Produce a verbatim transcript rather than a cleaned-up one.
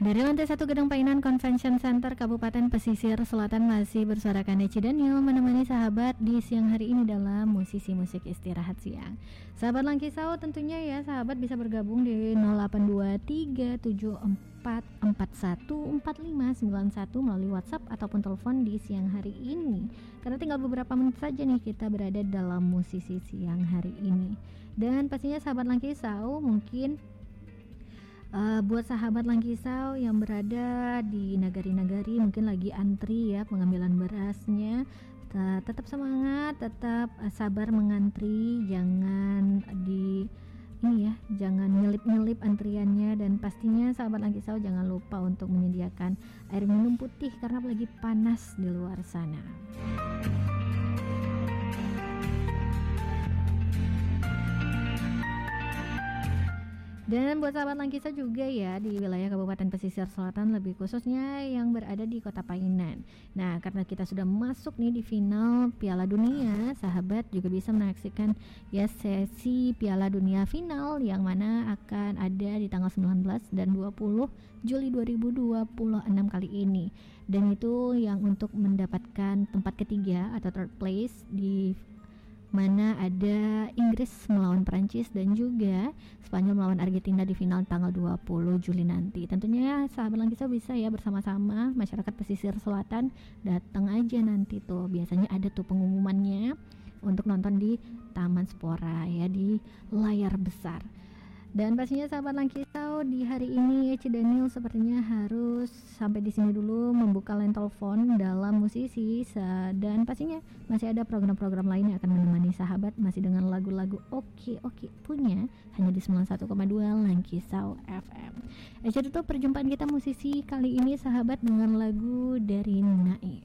Dari lantai satu Gedung Painan Convention Center Kabupaten Pesisir Selatan masih bersuarakan Eci Daniel menemani sahabat di siang hari ini dalam musisi musik istirahat siang. Sahabat Langkisau tentunya ya sahabat bisa bergabung di nol delapan dua tiga tujuh empat empat satu empat lima sembilan satu melalui WhatsApp ataupun telepon di siang hari ini. Karena tinggal beberapa menit saja nih kita berada dalam musisi siang hari ini. Dan pastinya sahabat Langkisau mungkin Uh, buat sahabat Langkisau yang berada di nagari-nagari mungkin lagi antri ya pengambilan berasnya, T- tetap semangat, tetap uh, sabar mengantri, jangan di ini ya, jangan nyelip-nyelip antriannya, dan pastinya sahabat Langkisau jangan lupa untuk menyediakan air minum putih karena lagi panas di luar sana. Dan buat sahabat Langkisau juga ya di wilayah Kabupaten Pesisir Selatan, lebih khususnya yang berada di Kota Painan. Nah, karena kita sudah masuk nih di final Piala Dunia, sahabat juga bisa menyaksikan ya sesi Piala Dunia final yang mana akan ada di tanggal sembilan belas dan dua puluh Juli dua ribu dua puluh enam kali ini. Dan itu yang untuk mendapatkan tempat ketiga atau third place, di mana ada Inggris melawan Prancis dan juga Spanyol melawan Argentina di final tanggal dua puluh Juli nanti. Tentunya sahabat Langkisau bisa ya bersama-sama masyarakat pesisir selatan datang aja nanti tuh. Biasanya ada tuh pengumumannya untuk nonton di Taman Spora ya, di layar besar. Dan pastinya sahabat Langkisau di hari ini Eci Daniel sepertinya harus sampai di sini dulu membuka line telepon dalam musisi, dan pastinya masih ada program-program lain yang akan menemani sahabat masih dengan lagu-lagu oke-oke punya hanya di sembilan puluh satu koma dua Langkisau F M. Eci tutup perjumpaan kita musisi kali ini sahabat dengan lagu dari Naif.